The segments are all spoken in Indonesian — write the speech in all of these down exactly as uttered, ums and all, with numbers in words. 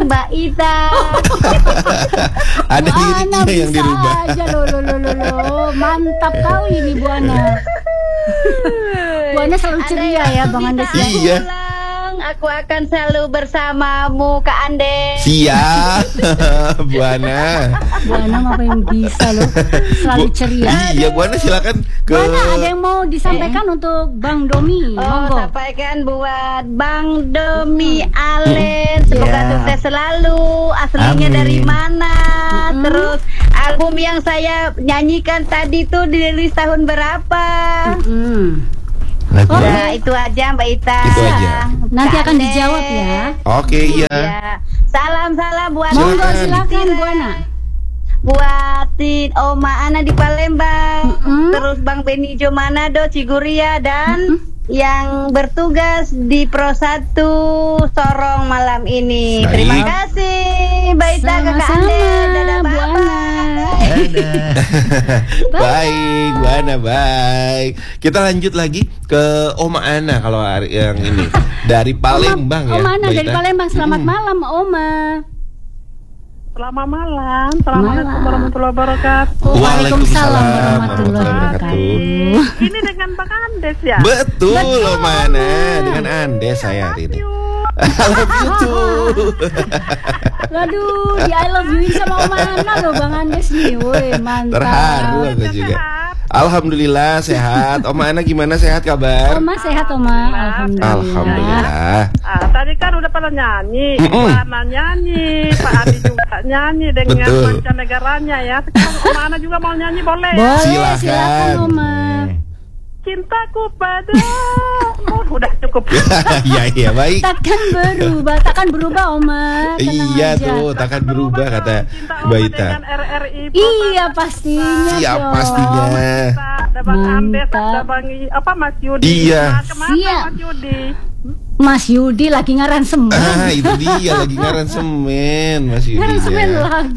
Mbak Ita. Ada Bu Ana liriknya yang bisa dirubah. aja loh, loh, loh, loh, loh. Mantap kau ini Bu Ana. Bu Ana selalu ceria ya Bang Andes ya. Iya. Aku akan selalu bersamamu Kak Andes. Siap. Bu Ana. Bu Ana ngapain bisa loh, selalu Bu- ceria. Iya, Bu Ana silakan ke. Bu Ana ada yang mau disampaikan untuk Bang Domi. Oh, Monggo. sampaikan buat Bang Domi Alen, semoga Ya. sukses selalu. Aslinya Amin. dari mana? Mm-mm. Terus album yang saya nyanyikan tadi tuh dirilis tahun berapa? Hmm. Lagu. Oh, Nah, itu aja Mbak Ita. Itu aja. Nanti Kak akan Andes. dijawab ya. Oke, iya. Iya. Salam-salam buat Monggo Silakan. silakan Bu Ana. buatin Oma Ana di Palembang, Mm-mm. terus Bang Benijo Manado Ciguria dan yang bertugas di Pro satu Sorong malam ini. Baik. Terima kasih Mbak Ita, Kakak Sama-sama, Ande. Dadah, Bu Ana. bye-bye. Dadah. Baik, Bu Ana, baik. Kita lanjut lagi ke Oma Ana kalau hari yang ini dari Palembang ya. Oma Ana Mbak dari Ita. Palembang. Selamat malam Oma. Selamat malam. Assalamualaikum Malam. warahmatullahi wabarakatuh. Waalaikumsalam warahmatullahi wabarakatuh. Ini dengan Bang Andes ya? Betul, Betul. Oma Ana. Dengan Andes saya hari ini. I love you too. Waduh, di I love you sama Oma Ana loh Bang Andes nih. Woi, mantap. Terharu aku juga. Alhamdulillah sehat. Oma Ana gimana, sehat kabar? Oma sehat Oma. Alhamdulillah. Alhamdulillah. Ah, tadi kan udah pada nyanyi, Mm-mm. Ibu Ana nyanyi, Pak Adi juga nyanyi dengan Betul. mancanegaranya ya. Sekarang Oma Ana juga mau nyanyi boleh ya? Boleh, Silakan. silakan Oma. Cintaku padamu. Udah cukup. Iya, iya, baik. Takkan berubah, takkan berubah Oma. Tenang Iya aja. tuh, takkan berubah kata Cinta Mbak Oma Ita. dengan R R I. Iya pastinya Siap dong. pastinya. Ada Bang Andes, Mantap. ada Bang I- apa Mas Yudi. Iya. Nah, kemana Siap. Mas Yudi? Mas Yudi lagi ngaran semen. Ah, itu dia lagi ngaran semen, Mas Yudi. Ngaran semen ya. lagu.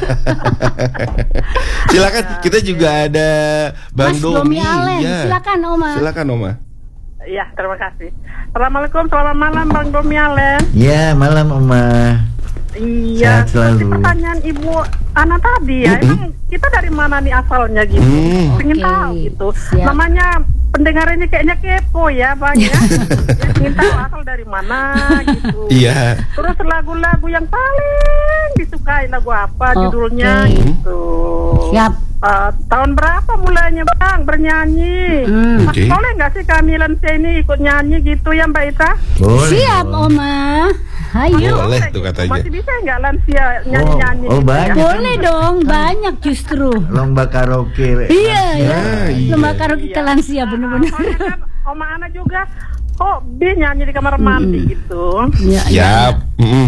Silakan, kita juga ada Bang Mas Domi Domi. Alen, Ya. silakan Oma. Silakan Oma. Iya, terima kasih. Assalamualaikum, selamat malam Bang Domi Alen. Ya, malam Oma. Iya, Sehat selalu. seperti pertanyaan Ibu Ana tadi ya, Mm-mm. emang kita dari mana nih asalnya gitu? Hmm. Pengen Oke, tahu gitu. siap. Namanya pendengar ini kayaknya kepo ya Bang ya. Ya, pengen tahu asal dari mana gitu. Iya. Terus lagu-lagu yang paling disukai lagu apa Oke. judulnya gitu. Siap. Eh, tahun berapa mulainya Bang bernyanyi? Hmm. Mas, Oke. boleh nggak sih kami Lansia ini ikut nyanyi gitu ya Mbak Ita? Boleh. Siap Oma. Ayo. Boleh tuh katanya. Masih bisa nggak Lansia nyanyi-nyanyi? Oh, oh, gitu ya? banyak. Boleh dong, banyak justru. Lomba karaoke. Iya ya. Ah, iya. Lomba karaoke kita lansia bener-bener. Soalnya kan Oma Ana juga hobi nyanyi di kamar mandi gitu. Iya, iya. Siap. Mm-mm.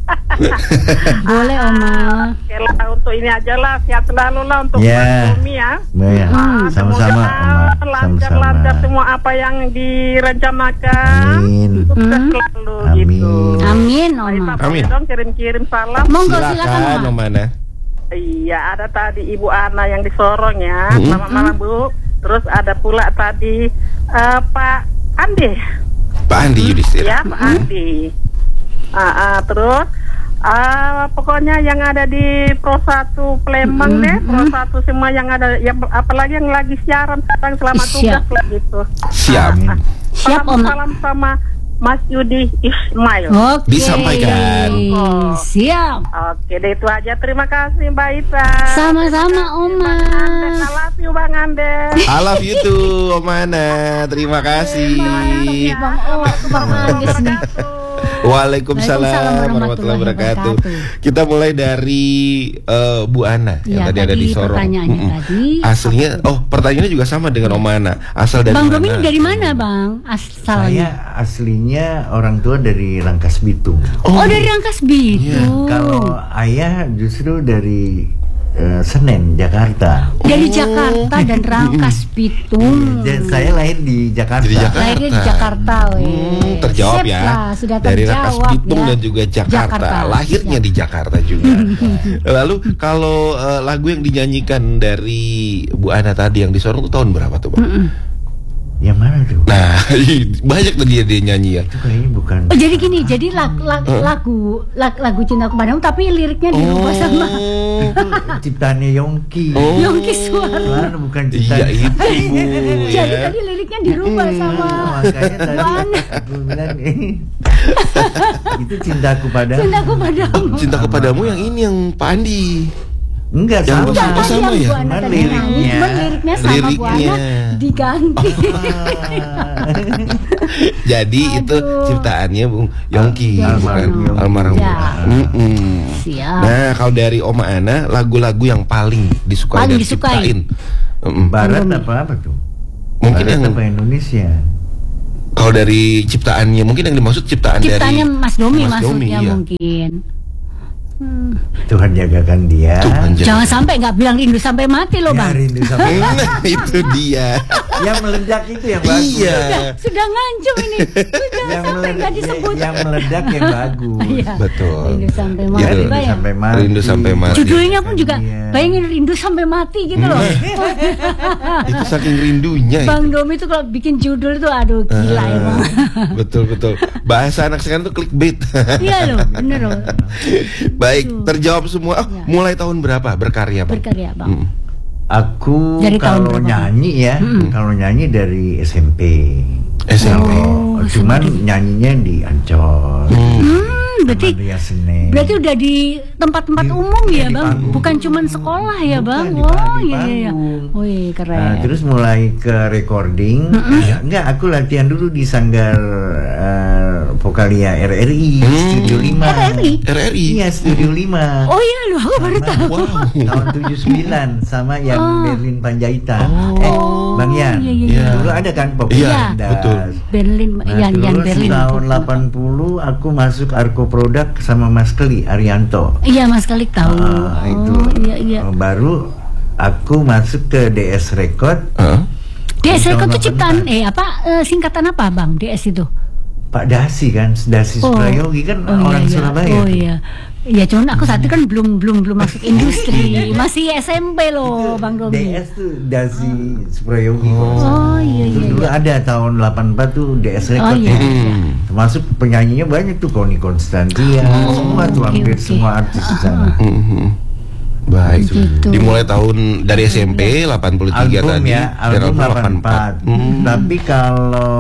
Boleh Oma. Oke lah, untuk ini aja lah, sehat selalu lah untuk Ya. Mas Domi ya. Ya, Hmm. sama-sama Oma. Lancar-lancar Sama-sama. semua apa yang direncanakan. Amin. Sukses Hmm. selalu Amin. gitu. Amin Mbak Oma. Ita, boleh Amin. dong kirim-kirim salam. Monggo silakan Silakan Oma. Oma Ana. Iya, ada tadi Ibu Ana yang di Sorong ya. Mm-mm. Selamat malam Bu. Terus ada pula tadi eh, Pak Andi. Pak Andi Yudhistira. Ya, Pak Andi. Ah, ah, terus ah, pokoknya yang ada di Pro satu Palembang deh, Pro satu semua yang ada, yang apalagi yang lagi siaran sekarang selamat Siap. tugas lah gitu. Siap. Ah, Siap salam, Oma. salam sama Mas Yudi Ismail. Oke. Disampaikan. Siap. Oke, deh itu aja. Terima kasih Mbak Ita. Sama-sama Oma. Bang Andes, I love you Bang Andes. I love you too, Oma Ana. Terima kasih. Bang O, Bang Andes nih. Waalaikumsalam warahmatullahi wabarakatuh. Kita mulai dari eh, Bu Ana yang Iya, tadi ada tadi di Sorong. pertanyaannya Mm-mm. tadi. Aslinya, oh pertanyaannya juga sama dengan Oma Ana. Asal dari Bang mana? Domi dari mana Bang? Asalnya. Saya aslinya orang tua dari Rangkas Bitung. Oh, dari Rangkas Bitung. Kalau ayah justru dari eh, Senen, Jakarta. Dari Jakarta dan Rangkas Bitung. Dan saya lahir di Jakarta. Di Jakarta. Lahirnya di Jakarta, weh. Hmm, terjawab Sip ya. lah, sudah Dari Rangkas terjawab Bitung ya. dan juga Jakarta. Jakarta. Lahirnya Siap. di Jakarta juga. Lalu kalau eh, lagu yang dinyanyikan dari Bu Ana tadi yang di Sorong itu tahun berapa tuh, Bang? Mm-mm. Yang mana tuh? Nah, banyak tuh dia dia nyanyi ya. Itu kayaknya bukan. Oh, jadi gini, jadi lag, lag, lagu lag, lagu Cintaku Padamu tapi liriknya dirubah sama Itu ciptaannya Yongki. Oh. Yongki Suara. Mana bukan Iya ciptaan. itu Bu, Jadi ya. tadi liriknya dirubah sama Makanya tadi Wan. aku bilang eh, itu cintaku padamu. Cintaku Padamu. Cinta kepadamu yang ini yang Pak Andi. Enggak Yang sama. Enggak, Enggak, sama kan yang ya? Bu Ana Cuman tadi nyanyi, liriknya. cuman liriknya sama Bu Liriknya. Ana diganti. Jadi itu Aduh. ciptaannya Bung Yongki, Yongki. bukan Yongki. almarhum. Ya. Mm-mm. Siap. Nah, kalau dari Oma Ana, lagu-lagu yang paling disukai Paling dan disukai. ciptain. Mm-mm. Barat Indomie. apa apa tuh? Mungkin Barat yang apa Indonesia? kalau dari ciptaannya, mungkin yang dimaksud ciptaan Ciptanya dari Mas Domi Mas Domi, maksudnya iya. mungkin. Hmm. Tuhan jagakan dia. Tuhan jaga. Jangan sampai nggak bilang rindu sampai mati loh, Ya, Bang. rindu sampai Nah, itu dia. yang meledak itu yang bagus. Iya. Sudah ngancung ini. Sudah Yang sampai meledak, nggak disebut. yang meledak yang bagus. Iya. Betul. Rindu sampai Ya, mati, Rindu rindu bayang. sampai mati. Rindu sampai mati. Judulnya pun juga Iya. bayangin rindu sampai mati gitu loh. Itu saking rindunya itu. Bang Domi itu kalau bikin judul itu aduh gila Ah, emang. betul betul. Bahasa anak sekarang tuh clickbait. Iya loh, bener loh. Baik, Aduh. terjawab semua. Oh, Ya. mulai tahun berapa berkarya, Bang? Berkarya, Bang. Mm. Aku Dari tahun kalau berapa? nyanyi ya, kalau nyanyi dari S M P. S M P. Oh, Cuman nyanyinya di Ancol. Hmm, berarti Ria Senen. berarti udah di tempat-tempat Di- umum ya, di Bang? panggung. Bukan cuman sekolah ya, Bukan, Bang? di Oh, pang- di iya iya iya. panggung. Wih, keren. Nah, terus mulai ke recording. Ya, enggak, aku latihan dulu di Sanggar eh, Vokalia R R I Hmm. Studio lima. R R I? R R I. Iya, Studio lima. Oh iya loh, aku baru tahu. Wow. Tahun tujuh puluh sembilan sama yang Oh. Berlin Panjaitan. Oh. Eh, Bang Yan. Iya, iya, iya. Dulu ada kan Pop Iya, Landas. betul. Berlin, Nah, Yan Yan terus Berlin. tahun delapan puluh aku masuk Arko Produk sama Mas Keli Arianto. Iya, Mas Kalik tahu. Ah, itu. Oh, iya iya. Baru aku masuk ke D S Record. Hah? D S Record itu tahun ciptaan delapan puluh eh apa eh, singkatan apa, Bang? D S itu. Pak Dasi kan, Dasi Suprayogi kan Oh, orang iya, iya. Surabaya. Oh tuh. iya. Iya, cuman aku saat itu kan belum belum belum masuk industri, masih S M P loh, Bang D Domi. S tuh Dasi Suprayogi. Oh iya Itu iya. dulu iya. ada tahun delapan puluh empat tuh D S Record. Oh, iya. ya. Hmm. Termasuk penyanyinya banyak tuh Connie Constantia, Oh, semua tuh oke, hampir oke. semua artis di sana. Mhm. Baik. Gitu. Dimulai tahun dari S M P delapan puluh tiga Album tadi. ya, dari album delapan puluh empat. Hmm. Tapi kalau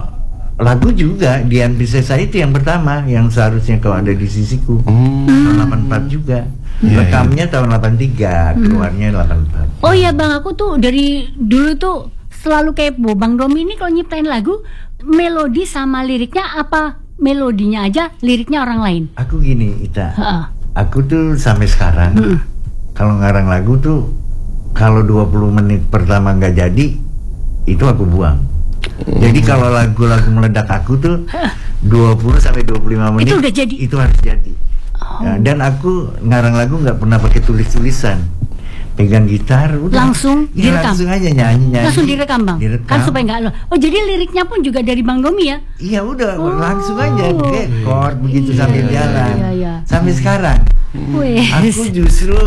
lagu juga Dian Piscesa itu yang pertama yang seharusnya kau ada di sisiku. Hmm. Tahun delapan puluh empat juga. Iya, Rekamnya tahun delapan puluh tiga, keluarnya delapan puluh empat. Oh iya, Bang, aku tuh dari dulu tuh selalu kepo. Bang Domi ini kalau nyiptain lagu, melodi sama liriknya apa? Melodinya aja, liriknya orang lain. Aku gini, Ita. Heeh. Aku tuh sampai sekarang kalau ngarang lagu tuh kalau dua puluh menit pertama nggak jadi itu aku buang. Jadi kalau lagu-lagu meledak aku tuh dua puluh sampai dua puluh lima menit Itu udah jadi? itu harus jadi. Nah, dan aku ngarang lagu nggak pernah pakai tulis-tulisan. Pegang gitar udah. Langsung Iya, direkam? langsung aja nyanyi-nyanyi. Langsung direkam, Bang. Direkam. Kan supaya nggak lo. Oh, jadi liriknya pun juga dari Bang Domi ya? Iya udah Oh. langsung aja get chord begitu Iya, sambil iya, jalan. iya, iya. Sampai sekarang. Wes. Aku justru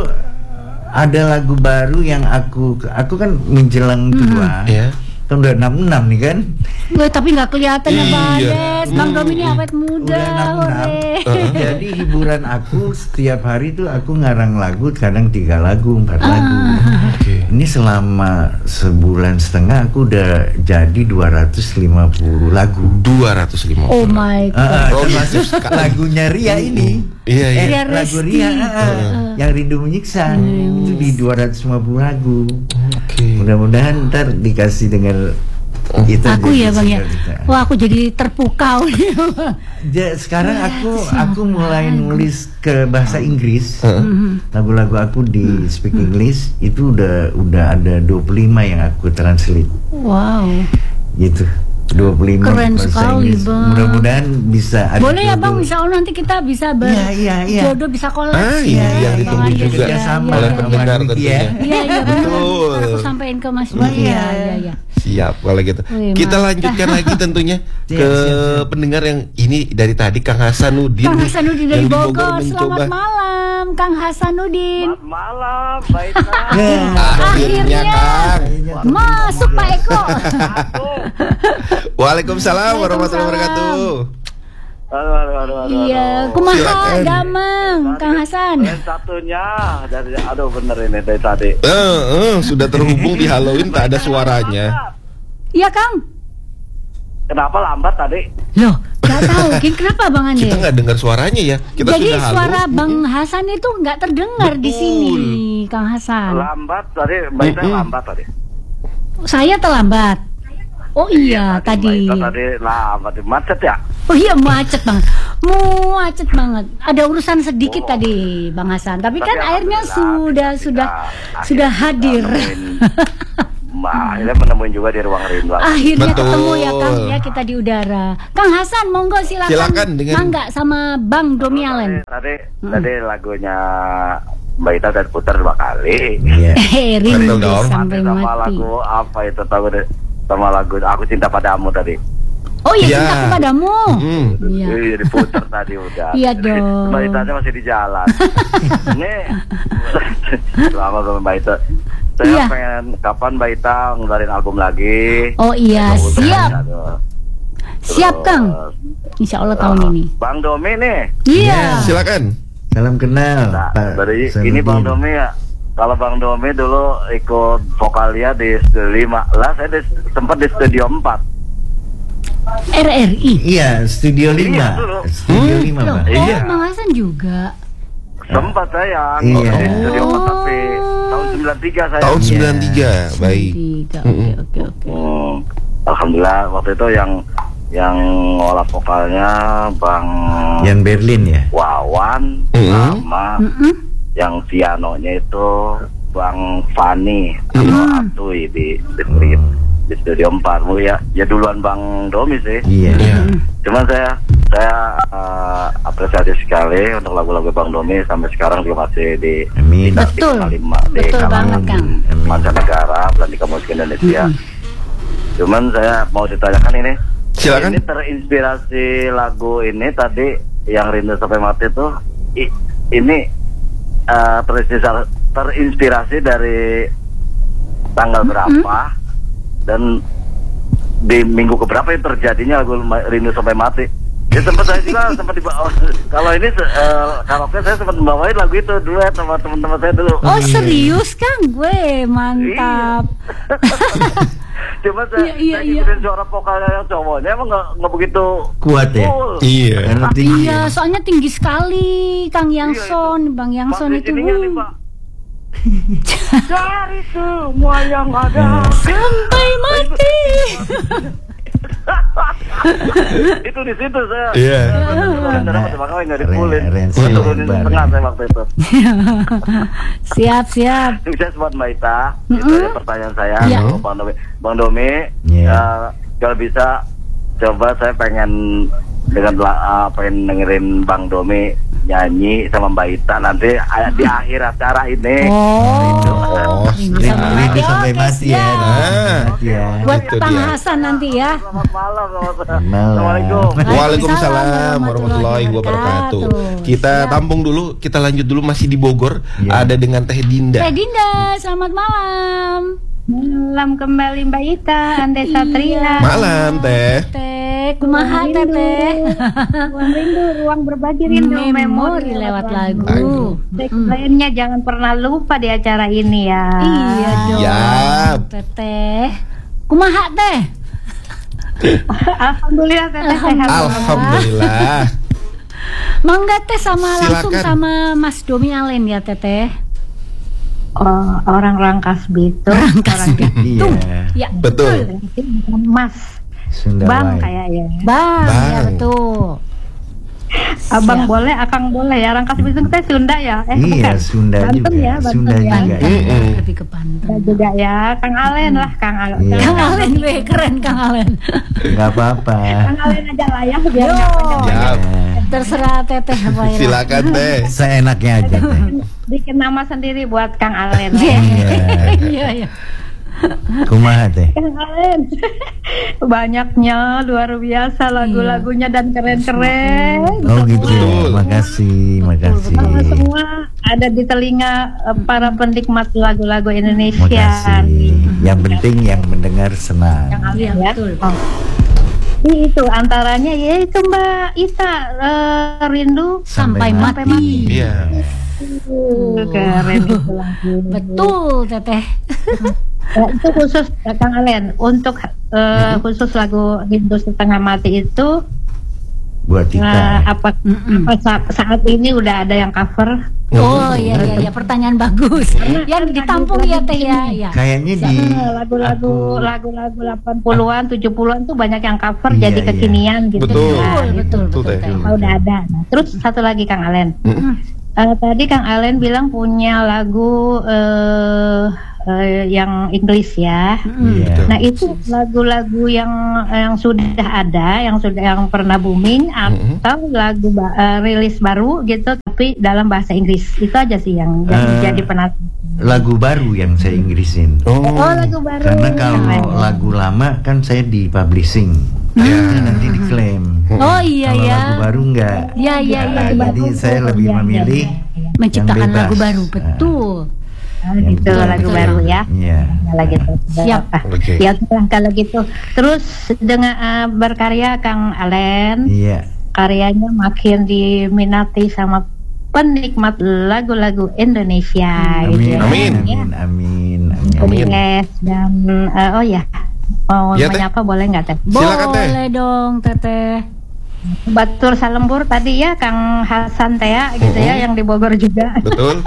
ada lagu baru yang aku aku kan menjelang tua. Ya. Tahun udah enam puluh enam nih kan. Weh, tapi nggak kelihatan ya, Bang Iya. Des. Bang Domi ini awet muda. Udah enam puluh enam. hore. Jadi hiburan aku setiap hari tuh aku ngarang lagu kadang tiga lagu, empat lagu. Oke. Ini selama sebulan setengah aku udah jadi dua ratus lima puluh lagu. dua ratus lima Oh puluh. my god. Ah, Oh, termasuk gitu. lagunya Ria ini. Iya, iya. Eh, Ria lagu Resti. Ria ah, ah, yang Rindu Menyiksa itu di dua ratus lima puluh lagu. Oke. Mudah-mudahan ntar dikasih dengar kita. Aku jadi ya, Bang ya. single kita. Wah, aku jadi terpukau. Ja- sekarang aku aku mulai nulis ke bahasa Inggris. Mhm. Lagu-lagu aku di speak English itu udah udah ada dua puluh lima yang aku translate Wow. gitu. dua puluh lima Keren bahasa sekali, Inggris. Bang. Mudah-mudahan bisa ada Boleh ya, Bang, jodoh. insya Allah nanti kita bisa ber Iya, iya, iya. jodoh bisa kolab. Ah, iya, yang Bang ditunggu Andi. juga Iya, kerjasama iya, oleh iya. pendengar Sama Diki tentunya. ya. Iya, iya, benar. Betul. Ntar aku sampaikan ke Mas Oh, Diki. iya. Iya, iya, iya. Siap kalau gitu. Wih, Kita mantap. lanjutkan lagi tentunya Siap, ke siap, siap. pendengar yang ini dari tadi Kang Hasanuddin. Kang nih, Hasanuddin yang dari di Bogor. mencoba. Selamat malam, Kang Hasanuddin. Selamat malam, baiklah. Akhirnya Kang. Masuk Pak Eko. Waalaikumsalam warahmatullahi wabarakatuh. Aduh, aduh, aduh, aduh, Iya, aduh. kumaha Silakan. damang Kang Hasan. Yang satunya dari, aduh bener ini dari tadi. Eh, eh, sudah terhubung di Halloween tak ada suaranya. Iya Kang. Kenapa lambat tadi? Loh, gak tahu. Kin, kenapa Bang Ande? Kita nggak dengar suaranya ya. Kita Jadi sudah halo. suara Bang Hasan itu nggak terdengar di Betul. sini, Kang Hasan. Lambat tadi, Mbak Ita Mm-mm. lambat tadi. Saya terlambat. Oh iya, tadi. Mbak Ita tadi lambat, macet ya? Oh iya macet banget. Macet banget. Ada urusan sedikit Oh. tadi Bang Hasan. Tapi, Tapi kan akhirnya sudah alhamdulillah, kita- sudah kita sudah akhirnya hadir. nemuin- Mbak, akhirnya menemuin juga di ruang rindu. Akhirnya Betul. ketemu ya Kang ya kita di udara. Kang Hasan monggo silakan. Silakan dengan- Mangga sama Bang Domi Allen. Tadi, tadi lagunya Mbak Ita udah putar dua kali. Iya. Eh, rindu Betul dong. sampai sama mati. lagu apa itu tahu deh, sama lagu Aku Cinta Padamu tadi. Oh iya, Iya. cinta kepadamu. Hmm. Iya. Iya, diputar tadi udah. Iya dong. Mbak Ita masih di jalan. Ini selama sama Mbak Ita. Saya Iya. pengen kapan Mbak Ita ngeluarin album lagi. Oh iya, Mudah-mudahan siap. ada. Siap Kang. Insya Allah tahun ini. Bang Domi nih. Iya. Silakan. Salam kenal, Nah, Pak. dari Hasanuddin. ini Bang Domi ya. Kalau Bang Domi dulu ikut vokalnya di studio lima, lah saya di, sempat di studio empat. R R I. Iya, Studio Iya, lima. dulu. Studio Hmm. lima, Loh, Pak. oh Iya. Bang Hasan juga. Sempat saya Iya. di studio empat tapi tahun sembilan tiga saya. Tahun Iya. sembilan tiga. Baik. Tiga. Oke Mm-mm. oke oke. Hmm, Alhamdulillah waktu itu yang yang ngolah vokalnya Bang Yang Berlin ya. Wawan Mm-mm. sama Mm-mm. yang pianonya itu Bang Fani Mm-mm. sama Atui di di, di, di studio empat. Mungkin ya, ya duluan Bang Domi sih. Iya. Iya. Cuman saya saya eh, apresiasi sekali untuk lagu-lagu Bang Domi sampai sekarang juga masih di Amin. di Betul. Kalima, di Betul kalangan banget, Kang. Amin. mancanegara dan di musik Indonesia. Cuman saya mau ditanyakan ini. Silakan. Ini terinspirasi lagu ini tadi yang Rindu Sampai Mati itu i- ini eh, terinspirasi, terinspirasi dari tanggal berapa dan di minggu keberapa yang terjadinya lagu Rindu Sampai Mati. Ya sempat saya juga sempat dibawa. Kalau ini uh, karaoke saya sempat membawain lagu itu duet sama teman-teman saya dulu. Oh serius Kang, gue mantap. Cuma saya, Iya, iya, saya iya. ngikutin suara vokalnya yang cowoknya emang nggak nggak begitu Kuat ya. full. Iya. Karena tinggi. Iya, soalnya tinggi sekali Kang Yangson, Bang Yangson Pas di itu. sininya nih, Pak. Dari semua yang ada. Sampai mati. Itu di situ saya. Iya. Bener-bener makanya nggak dipulin. Ren- Ren- Saya turunin lebar, setengah ya. saya waktu itu. Siap siap. Sukses buat Mbak Ita. Itu aja pertanyaan saya. Iya. Untuk Bang Domi. Bang Domi, Iya. eh, kalau bisa coba saya pengen dengan la- uh, pengen dengerin Bang Domi nyanyi sama Mbak Ita nanti uh, di akhir acara ini. Oh, Oh, rindu Rindu, sampai rindu mati. sampai Oke, mati ya. siap. Ah. Iya. Buat Itu Bang dia. Hasan nanti ya. Selamat malam. Selamat Malam. Assalamualaikum. Waalaikumsalam warahmatullahi wabarakatuh. Kita Siap. tampung dulu, kita lanjut dulu masih di Bogor. Iya. Ada dengan Teh Dinda. Teh Dinda, selamat malam. Malam kembali Mbak Ita, Ande Satria. Malam Teh. Teh, kumaha teh teh. Ruang rindu, ruang berbagi rindu, Memori lewat lagu. Lagu. Lainnya jangan pernah lupa di acara ini ya. Iya dong. Siap. Teteh. Kumaha teh? Alhamdulillah teteh sehat. Alhamdulillah. Mangga teh sama langsung Silakan. sama Mas Domi Allen ya teteh. Oh, orang Rangkas Bitung. Rangkas Orang Iya. Ya Betul. Mas. Sunda Bang Wai. kayaknya. Bang, Bang. ya betul. Abang Siap. boleh, Akang boleh ya. Rangkas Bitung teh Sunda ya? Eh Iya, bukan. Sunda Banten juga. ya, Banten Sunda ya. juga. Banten, Mm-mm. lebih ke Banten. Ya juga ya. Kang Alen lah, Kang Alen. Iya. Kang Alen, weh keren Kang Alen. Nggak apa-apa. Kang Alen aja lah ya, biar Yo. nggak panjang. Siap. Terserah teteh apa ya. Silakan Teh. Seenaknya aja Teh. Bikin nama sendiri buat Kang Alen. Iya. Iya. Iya, iya. Kumaha Teh? Kang Alen. Banyaknya luar biasa lagu-lagunya dan keren-keren. Oh gitu. Betul. Makasih, makasih. Sama semua ada di telinga uh, para penikmat lagu-lagu Terima Indonesia. kasih. Yang penting yang mendengar senang. Yang Iya, ya. betul. Oh. Itu antaranya ya itu Mbak Ita uh, Rindu Sampai Sampai mati. Iya. Uh, keren itu lagu. Betul, Teteh. Ya, itu khusus uh, Kang Alen untuk uh, khusus lagu Rindu Setengah Mati itu Buat kita. uh, apa, Mm-mm. apa sa- saat ini udah ada yang cover. Oh iya iya iya, pertanyaan bagus. Yang ditampung ya Teh ya. Ya. Kayaknya di Nah, lagu-lagu aku- lagu-lagu delapan puluhan, tujuh puluhan tuh banyak yang cover Iya, jadi iya. kekinian gitu. Betul. Nah, Betul, betul, Betul, betul, Teh. Teh. Oh, udah ada. Nah, terus satu lagi Kang Alen. Mm-mm. Eh, tadi Kang Alen bilang punya lagu eh, eh, yang Inggris ya. Iya. Nah itu lagu-lagu yang yang sudah ada, yang sudah yang pernah booming atau lagu ba- eh, rilis baru gitu, tapi dalam bahasa Inggris itu aja sih yang yang Eh, jadi penasaran. lagu baru yang saya Inggrisin. Oh. Oh lagu baru. Karena kalau Keren. lagu lama kan saya di publishing. Ya. Nanti diklaim. Oh iya Kalau ya. lagu baru enggak. Ya ya ya. Nah, jadi saya lebih Iya, iya, memilih iya, Menciptakan yang bebas. lagu baru, betul. Oh, Yang gitu betul, lagu betul. baru ya. Iya. Kalau gitu. Siap. Ah, Oke. Ya udah, kalau gitu. Terus dengan eh, berkarya Kang Alen, Iya. karyanya makin diminati sama penikmat lagu-lagu Indonesia. Amin. gitu ya. Amin. Ya. Amin. Amin. Amin. Yes, dan eh, oh ya, mau Ya, Teh. menyapa boleh nggak Teh? Silakan, Teh. Boleh dong Teteh. Batur Salembur tadi ya Kang Hasan Tea gitu ya yang di Bogor juga. Betul.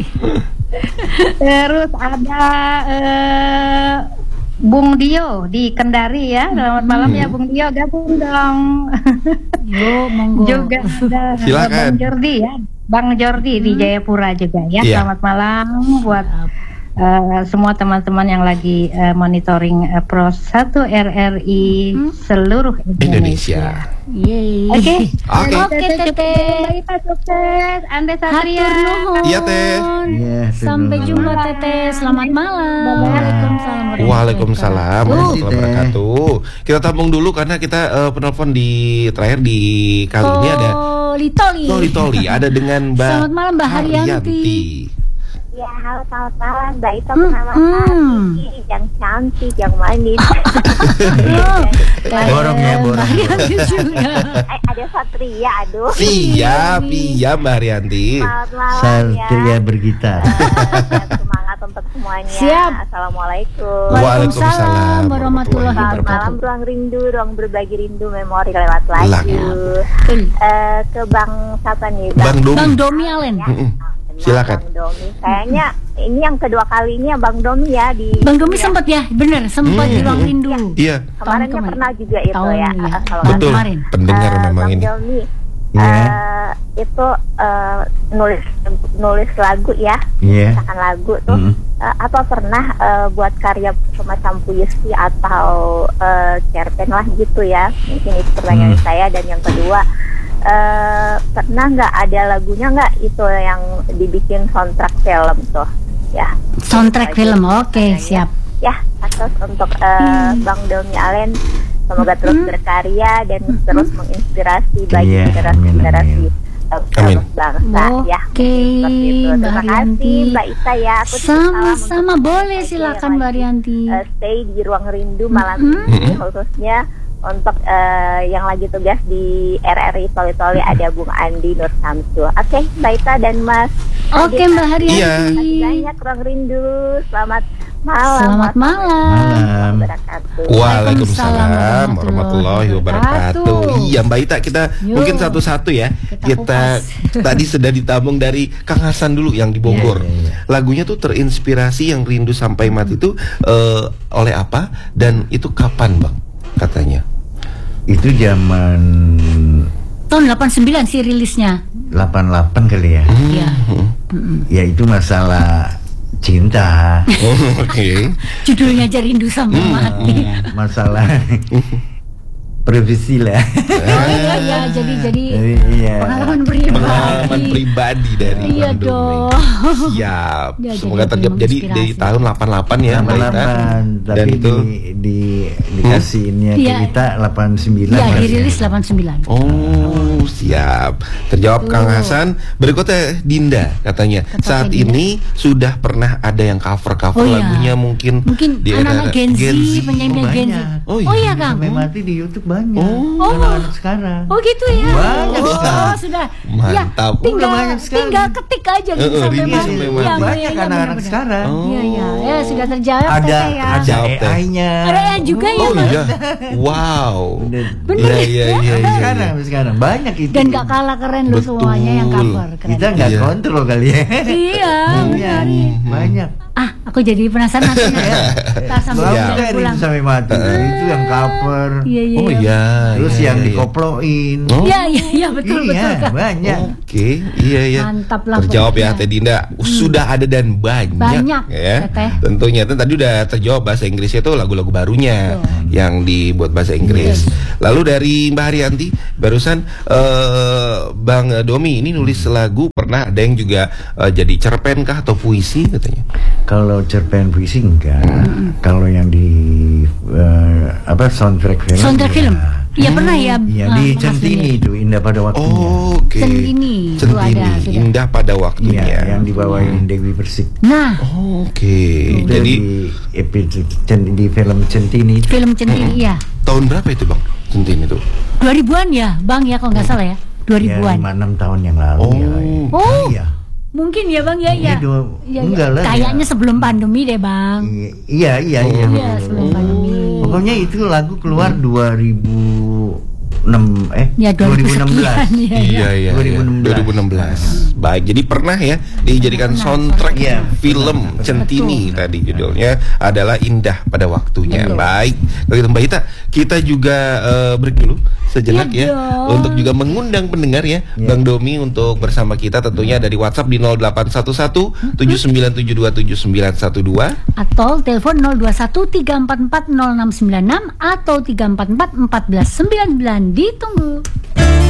Terus ada eh, Bung Dio di Kendari ya. Selamat malam ya Bung Dio, gabung dong. Yo, monggo. Juga ada Silakan. Bang Jordi ya. Bang Jordi di Jayapura juga ya. Iya. Selamat malam buat eh, semua teman-teman yang lagi eh, monitoring eh, Pro satu R R I seluruh Indonesia. Indonesia. Yeay. Oke. Oke. Oke, Teteh. Baik, Pak, sukses. Anda Satria. Hatur nuhun. Iya, Teh. Iya, Sampai betul. jumpa Teteh. Selamat malam. Bye-bye. Waalaikumsalam. Waalaikumsalam Uh, warahmatullahi wabarakatuh. Kita tabung dulu karena kita eh, penelpon di terakhir di kali ini ada Toli Toli. Toli Toli ada dengan Mbak Selamat malam, Mbak Haryanti. Ya, halo selamat malam. Mbak Ita Hmm, pengamat hmm. hati, yang cantik, yang manis. Borong ya, borong. Mbak Haryanti juga. Eh, ada Satria, aduh. Siap, iya Mbak Haryanti. Selamat malam Satria ya. bergitar. Dan semangat untuk semuanya. Siap. Assalamualaikum. Waalaikumsalam warahmatullahi Selamat malam, wabarakatuh. ruang rindu, ruang berbagi rindu, memori lewat lagu. Lagu. Betul. Eh, ke Bang siapa nih? Bang Domi. Bang Domi Alen. Ya. Mm-mm. Benar, Silakan. Bang Domi. Kayaknya ini yang kedua kalinya Bang Domi ya di. Bang Domi sempat ya, bener sempat Hmm. di ruang rindu. Iya, Kemarinnya Tahun pernah juga itu Tahun, ya. iya. eh, kalau Tahun betul. kemarin. Pendengar Eh, memang Bang ini. Domi, Iya. eh, itu eh, nulis nulis lagu ya, Iya. misalkan lagu tuh, Mm. eh, apa pernah eh, buat karya semacam puisi atau eh, cerpen lah gitu ya? Mungkin itu pertanyaan Hmm. saya. Dan yang kedua, eh, pernah nggak ada lagunya nggak itu yang dibikin soundtrack film tuh? Ya. Soundtrack Itu aja film, oke pertanyaannya. siap. Ya, atas untuk eh, Bang Domi Alen, semoga terus berkarya dan terus menginspirasi bagi Iya, generasi-generasi amin, eh, Amin. bangsa ya. Oke, Seperti itu. Mbak Terima Haryanti. kasih Mbak Ita ya. Aku titip salam Sama-sama, untuk boleh saja silakan yang Mbak lagi, Haryanti. eh, stay di ruang rindu malam ini, khususnya untuk eh, yang lagi tugas di R R I Toli Toli ada Bung Andi Nur Samsu. Oke, Mbak Ita dan Mas. Oke Adi, Mbak Iya. terima Haryanti. kasih banyak ruang rindu. Selamat malam. Selamat malam. Malam. Wabarakatuh. Waalaikumsalam warahmatullahi warahmatullahi wabarakatuh. wabarakatuh. Iya Mbak Ita, kita Yuk. mungkin satu-satu ya. Kita Kita tadi sudah ditabung dari Kang Hasan dulu yang di Bogor. Iya, iya, iya. Lagunya tuh terinspirasi yang Rindu Sampai Mati itu eh, oleh apa dan itu kapan Bang katanya? Itu zaman Tahun delapan puluh sembilan sih rilisnya. delapan puluh delapan kali ya. Iya. Ya itu masalah cinta. Oh, oke. Judulnya aja Rindu Sampai Hmm. Mati. Masalah Privasi lah. Oh iya, iya, jadi jadi Jadi, iya. pengalaman pribadi. Pengalaman pribadi dari Iya Bang Domi. dong. Siap. Ya, Semoga jadi terjawab. Jadi menginspirasi. dari tahun delapan delapan ya, Mbak Ita. delapan Dan tapi itu di, di dikasihnya Iya. ke kita delapan puluh sembilan. Iya, Mas, dirilis ya. delapan puluh sembilan. Oh, siap. Terjawab Tuh. Kang Hasan. Berikutnya Dinda katanya. Ketoprak Saat Dinda. ini sudah pernah ada yang cover-cover Oh, iya. lagunya mungkin Mungkin di anak-anak era Gen Z, Gen Z. penyanyi Oh, Gen Z. banyak. Oh, Oh iya. iya, Kang. Sampai mati di YouTube banyak. Oh. Anak-anak sekarang. Oh gitu ya. Banyak, oh, Ustaz. sudah. Mantap. Ya, tinggal Udah banyak sekali. tinggal ketik aja gitu Eh, eh, sampai Rindu mati. sampai Iya, mati. iya, Banyak iya, anak-anak benar-benar. sekarang. Oh. Iya, iya. Ya, sudah terjawab Ada Teteh ya. ada Jawab, Teh. A I-nya. Ada A I juga ya, Oh Mas? iya. Wow. Bener. Bener Iya, ya? iya, iya, iya. Sekarang sekarang banyak itu. Dan gak kalah keren loh Betul. semuanya yang cover. Keren. Kita nggak Iya. kontrol kali ya. Iya, benar. Banyak. Banyak. Ah, aku jadi penasaran nanti ya. Tak sambil Bagus Iya. kan pulang. itu sampai mati. Itu yang cover. Iya, iya. Oh iya. Terus iya, yang iya. dikoploin. Oh. Iya, iya, iya, betul, iya, betul, Kak. banyak. Oke, iya iya. Mantap lah Terjawab ya pokoknya. Teh Dinda. Sudah ada dan banyak. Banyak, ya. Teteh. Tentunya itu tadi udah terjawab bahasa Inggrisnya itu lagu-lagu barunya yang dibuat bahasa Inggris. Lalu dari Mbak Haryanti barusan eh, Bang Domi ini nulis lagu, pernah ada yang juga eh, jadi cerpen kah atau puisi katanya? Kalau cerpen puisi enggak. Kalau yang di eh, apa soundtrack film. Soundtrack ya. film. Iya pernah ya. Iya ah, di Mas Centini Dini. itu Indah pada waktunya. Oh, oke. Centini, itu Centini, ada, sudah. indah pada waktunya. Iya, yang dibawain Dewi Persik. Nah, Oh, oke. Itu Jadi di, episode, cen- di film Centini itu. film Centini ya. tahun berapa itu Bang? Centini itu? dua ribuan ya, Bang ya kalau nggak salah ya. dua Ya, ribuan. lima enam tahun yang lalu Oh. ya. Oh. Iya. Mungkin ya, Bang ya, ya. Iya, dua- Ya, ya. enggak lah, Kayaknya ya. sebelum pandemi deh, Bang. Iya, iya, iya. Iya, sebelum pandemi. Pokoknya itu lagu keluar dua ribu enam eh Ya, dua ribu enam belas. sekian, ya, ya. Iya iya. dua ribu enam belas. dua ribu enam belas. Baik, jadi pernah ya dijadikan soundtrack Iya, film Centini tadi judulnya adalah Indah pada Waktunya. Betul. Baik. Kalau gitu Mbak Ita, kita juga eh, break dulu sejenak Iya ya dong. untuk juga mengundang pendengar ya Iya. Bang Domi untuk bersama kita tentunya dari WhatsApp di nol delapan satu satu tujuh sembilan tujuh dua tujuh sembilan satu dua. Atau telepon nol dua satu tiga empat empat nol enam sembilan enam atau tiga empat empat empat satu sembilan sembilan. Ditunggu.